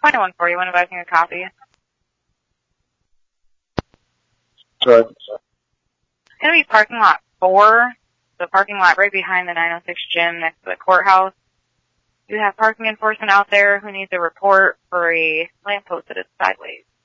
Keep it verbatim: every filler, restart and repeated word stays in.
find one for you. Want to buy me a copy? Sorry. It's going to be parking lot four, the parking lot right behind the nine oh six gym next to the courthouse. You have parking enforcement out there who needs a report for a lamppost that is sideways.